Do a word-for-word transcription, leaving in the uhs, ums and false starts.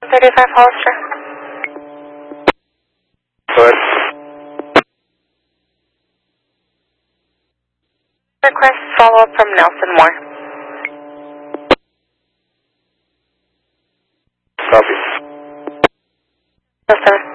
thirty-five Hollister. Good. Request follow-up from Nelson Moore. Copy. Yes, sir.